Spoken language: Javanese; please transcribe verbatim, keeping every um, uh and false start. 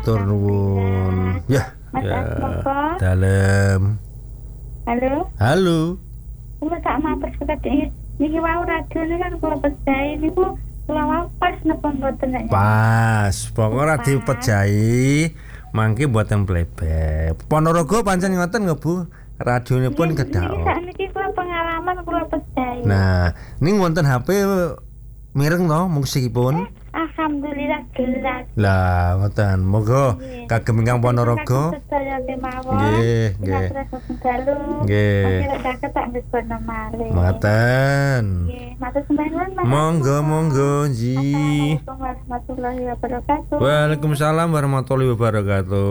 Matur nuwun. Ya, Mas ya. Asmoko. Dalem. Halo. Halo. Kula tak matur sekali. Niki wau radio ini kan kula percaya niku kula wau pas napa mboten nek. Pas, pokok radio Pejai mangke mboten playback. Ponorogo pancen ngoten nggih Bu. Radionipun kedah. Niki sakniki kula pengalaman kula percaya. Nah, ning wonten H P mireng to musikipun? Alhamdulillah jelas. Lah, ngoten. Moga kagem ingkang Ponorogo. Nggih, nggih. Nggih. Maten. Nggih, matur nuwun Mas. Monggo, monggo, ji. Assalamualaikum warahmatullahi wabarakatuh. Waalaikumsalam warahmatullahi wabarakatuh.